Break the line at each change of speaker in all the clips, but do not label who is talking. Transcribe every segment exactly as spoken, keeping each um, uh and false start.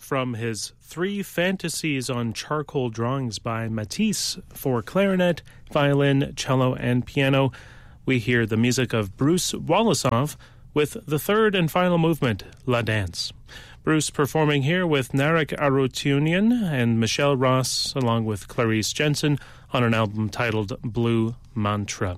from his Three Fantasies on Charcoal Drawings by Matisse for clarinet, violin, cello, and piano, we hear the music of Bruce Wolosow with the third and final movement, La Danse. Bruce performing here with Narek Arutunian and Michelle Ross, along with Clarice Jensen, on an album titled Blue Mantra.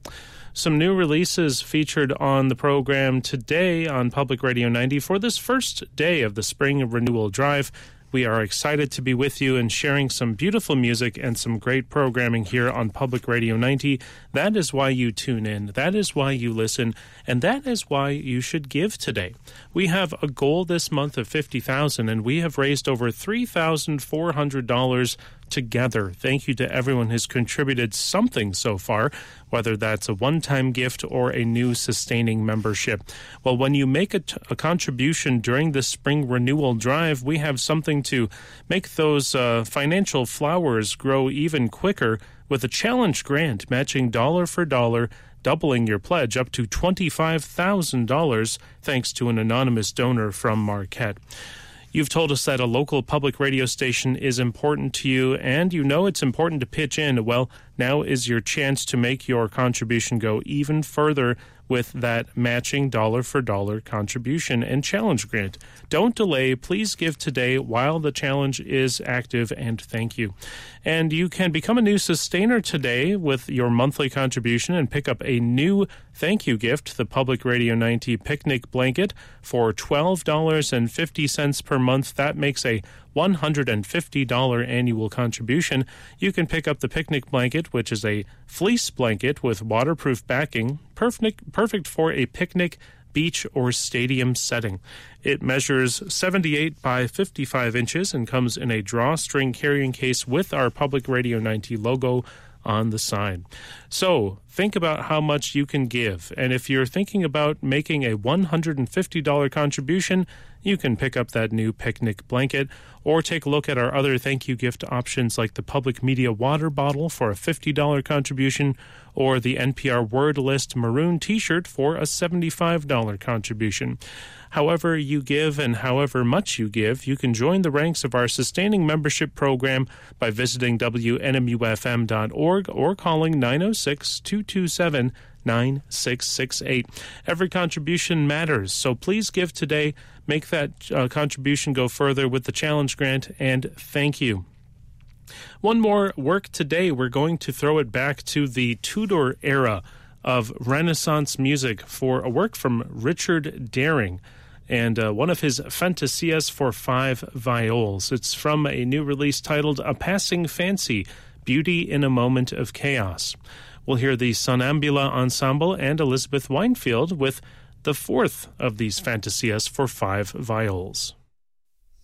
Some new releases featured on the program today on Public Radio ninety for this first day of the Spring Renewal Drive. We are excited to be with you and sharing some beautiful music and some great programming here on Public Radio ninety. That is why you tune in. That is why you listen. And that is why you should give today. We have a goal this month of fifty thousand dollars, and we have raised over three thousand four hundred dollars together. Thank you to everyone who's contributed something so far, whether that's a one-time gift or a new sustaining membership. Well, when you make a, t- a contribution during the Spring Renewal Drive, we have something to make those uh, financial flowers grow even quicker with a challenge grant matching dollar for dollar, doubling your pledge up to twenty-five thousand dollars thanks to an anonymous donor from Marquette. You've told us that a local public radio station is important to you, and you know it's important to pitch in. Well, now is your chance to make your contribution go even further with that matching dollar-for-dollar contribution and challenge grant. Don't delay. Please give today while the challenge is active, and thank you. And you can become a new sustainer today with your monthly contribution and pick up a new thank you gift, the Public Radio ninety Picnic Blanket, for twelve dollars and fifty cents per month. That makes a one hundred fifty dollars annual contribution. You can pick up the Picnic Blanket, which is a fleece blanket with waterproof backing, perfect, perfect for a picnic, beach, or stadium setting. It measures seventy-eight by fifty-five inches and comes in a drawstring carrying case with our Public Radio ninety logo on the side. So think about how much you can give, and if you're thinking about making a one hundred fifty dollars contribution, you can pick up that new picnic blanket, or take a look at our other thank you gift options like the Public Media water bottle for a fifty dollars contribution, or the N P R Word List maroon t-shirt for a seventy-five dollars contribution. However you give and however much you give, you can join the ranks of our sustaining membership program by visiting W N M U F M dot org or calling nine oh six, two two seven, nine six six eight. Every contribution matters, so please give today. Make that uh, contribution go further with the challenge grant, and thank you. One more work today. We're going to throw it back to the Tudor era of Renaissance music for a work from Richard Daring and uh, one of his Fantasias for five viols. It's from a new release titled A Passing Fancy, Beauty in a Moment of Chaos. We'll hear the Sonambula Ensemble and Elizabeth Winefield with the fourth of these Fantasias for five viols.